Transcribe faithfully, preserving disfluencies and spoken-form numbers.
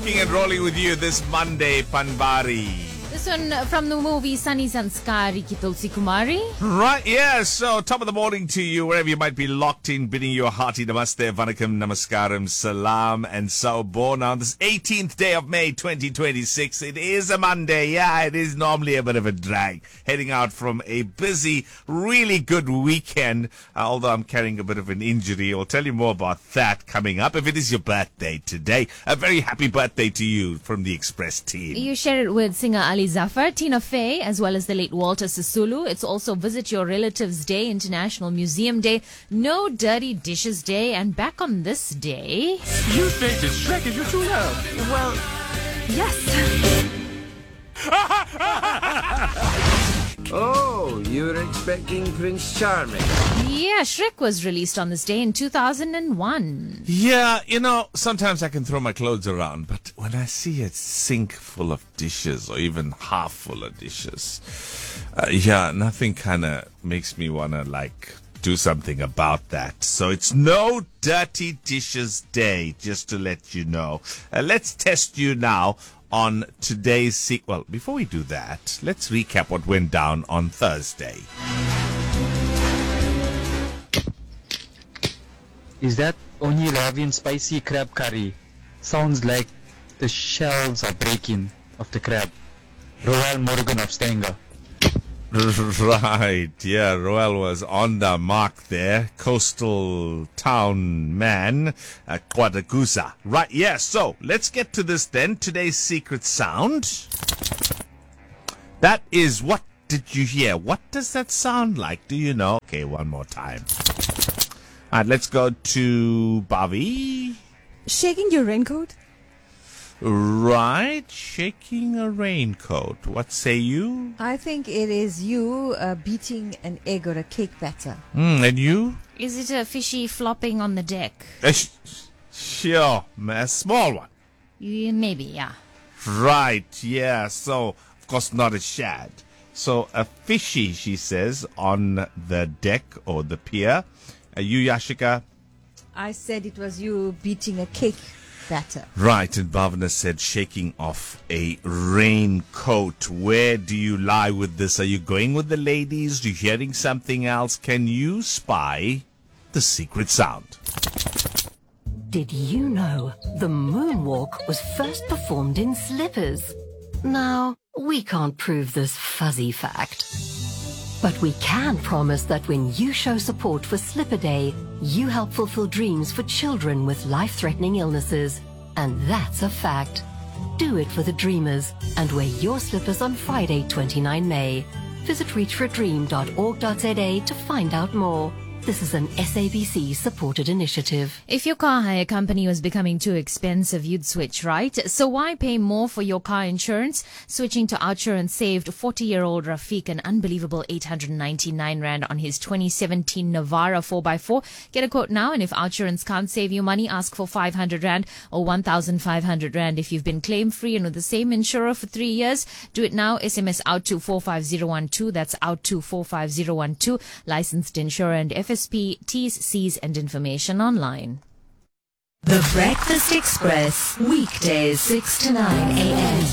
rocking and rolling with you this Monday, Panbari. This one from the movie Sunny Sanskari ki Tulsi Kumari. Right, yeah, so top of the morning to you, wherever you might be locked in, bidding you a hearty namaste, vanakkam, namaskaram, salam, and so born on this eighteenth day of May twenty twenty-six. It is a Monday, yeah, it is normally a bit of a drag, heading out from a busy, really good weekend, uh, although I'm carrying a bit of an injury. I'll tell you more about that coming up. If it is your birthday today, a very happy birthday to you from the Express team. You share it with singer Ali Zafar, Tina Fey, as well as the late Walter Sisulu. It's also Visit Your Relatives Day, International Museum Day, No Dirty Dishes Day, and back on this day... You think that Shrek is your true love? Well, yes. Oh, you were expecting Prince Charming. Yeah, Shrek was released on this day in two thousand one. Yeah, you know, sometimes I can throw my clothes around, but when I see a sink full of dishes, or even half full of dishes, uh, yeah, nothing kind of makes me want to, like, do something about that. So it's No Dirty Dishes Day, just to let you know. Uh, let's test you now on today's se- well, before we do that, let's recap what went down on Thursday. Is that Onyi Lavian spicy crab curry? Sounds like the shells are breaking of the crab. Royal Morgan of Stanger. Right, yeah, Roel was on the mark there. Coastal town man, uh, Quadagusa. Right, yeah, so let's get to this then. Today's secret sound. That is, what did you hear? What does that sound like? Do you know? Okay, one more time. All right, let's go to Bobby. Shaking your raincoat? Right, shaking a raincoat. What say you? I think it is you uh, beating an egg or a cake batter. Mm, and you? Is it a fishy flopping on the deck? Uh, sh- sure, a small one. Yeah, maybe, yeah. Right, yeah, so, of course, not a shad. So, a fishy, she says, on the deck or the pier. Uh, you, Yashika? I said it was you beating a cake batter. Right, and Bhavana said shaking off a raincoat. Where do you lie with this? Are you going with the ladies? Are you hearing something else? Can you spy the secret sound? Did you know the moonwalk was first performed in slippers? Now, we can't prove this fuzzy fact. But we can promise that when you show support for Slipper Day, you help fulfill dreams for children with life-threatening illnesses. And that's a fact. Do it for the dreamers and wear your slippers on Friday, the twenty-ninth of May. Visit reach for a dream dot org dot z a to find out more. This is an S A B C-supported initiative. If your car hire company was becoming too expensive, you'd switch, right? So why pay more for your car insurance? Switching to Outsurance saved forty-year-old Rafiq an unbelievable eight hundred ninety-nine rand on his twenty seventeen Navara four by four. Get a quote now, and if Outsurance can't save you money, ask for five hundred rand or one thousand five hundred rand. If you've been claim-free and with the same insurer for three years, do it now. S M S out to four five zero one two. That's out to four five zero one two. Licensed insurer and F S P, T's, C's and information online. The Breakfast Express, weekdays six to nine a.m.